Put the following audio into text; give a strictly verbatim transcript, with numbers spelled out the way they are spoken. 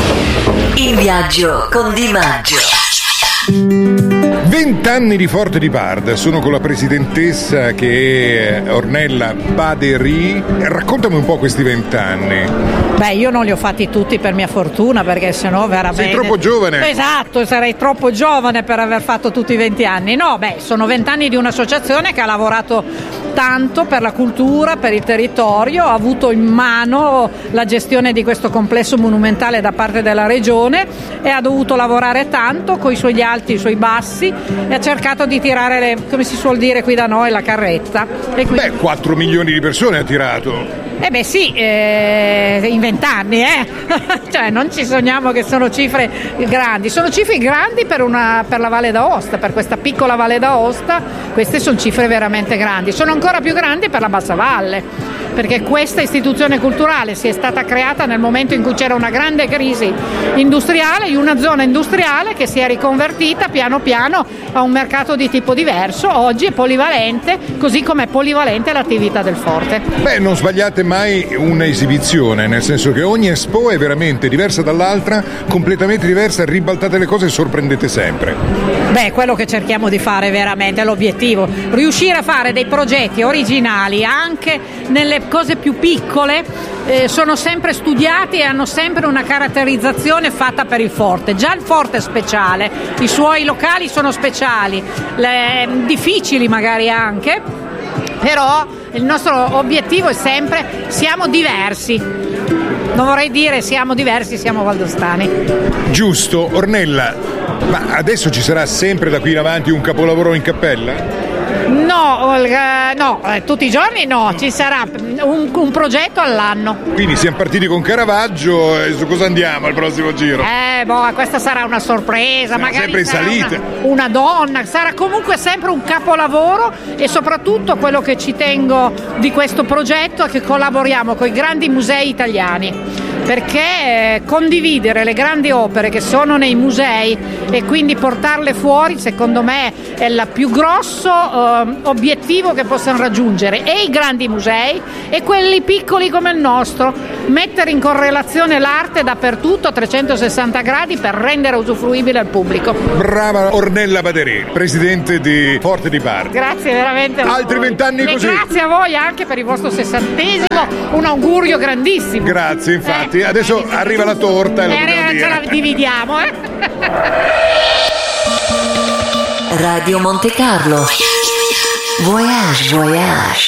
In viaggio con Di Maggio. Vent'anni di Forte di Parda, sono con la presidentessa che è Ornella Baderi. Raccontami un po' questi vent'anni. Beh, io non li ho fatti tutti per mia fortuna, perché sennò veramente... Sei troppo giovane. Esatto, sarei troppo giovane per aver fatto tutti i venti anni. No, beh, sono vent'anni di un'associazione che ha lavorato tanto per la cultura, per il territorio, ha avuto in mano la gestione di questo complesso monumentale da parte della regione e ha dovuto lavorare tanto con i suoi alti e i suoi bassi e ha cercato di tirare, le, come si suol dire qui da noi, la carretta. E quindi... Beh, quattro milioni di persone ha tirato. Eh beh sì, eh, in vent'anni, eh? Cioè non ci sogniamo che sono cifre grandi, sono cifre grandi per, una, per la Valle d'Aosta, per questa piccola Valle d'Aosta, queste sono cifre veramente grandi, sono ancora più grandi per la Bassa Valle, perché questa istituzione culturale si è stata creata nel momento in cui c'era una grande crisi industriale, in una zona industriale che si è riconvertita piano piano a un mercato di tipo diverso, oggi è polivalente, così come è polivalente l'attività del Forte. Beh, non sbagliate mai un'esibizione, nel senso che ogni Expo è veramente diversa dall'altra, completamente diversa, ribaltate le cose e sorprendete sempre. Beh, quello che cerchiamo di fare veramente è l'obiettivo, riuscire a fare dei progetti originali anche nelle cose più piccole, eh, sono sempre studiati e hanno sempre una caratterizzazione fatta per il Forte. Già il Forte è speciale, i suoi locali sono speciali, le, difficili magari anche, però il nostro obiettivo è sempre siamo diversi. Non vorrei dire siamo diversi, siamo valdostani. Giusto, Ornella, ma adesso ci sarà sempre da qui in avanti un capolavoro in cappella? No, Olga, no, eh, tutti i giorni no, ci sarà un, un progetto all'anno. Quindi siamo partiti con Caravaggio e su cosa andiamo al prossimo giro? Eh, boh, questa sarà una sorpresa, siamo magari sempre in sarà salita. Una, una donna, sarà comunque sempre un capolavoro e soprattutto quello che ci tengo di questo progetto è che collaboriamo con i grandi musei italiani. Perché condividere le grandi opere che sono nei musei e quindi portarle fuori, secondo me è il più grosso eh, obiettivo che possano raggiungere e i grandi musei e quelli piccoli come il nostro, mettere in correlazione l'arte dappertutto a trecentosessanta gradi per rendere usufruibile al pubblico. Brava Ornella Baderi, presidente di Forte di Parda. Grazie veramente. Altri vent'anni e così. Grazie a voi anche per il vostro sessantesimo, un augurio grandissimo. Grazie, infatti. Eh. Adesso arriva la torta e lo dobbiamo dire. Ce la dividiamo, eh? Radio Monte Carlo. Voyage, voyage.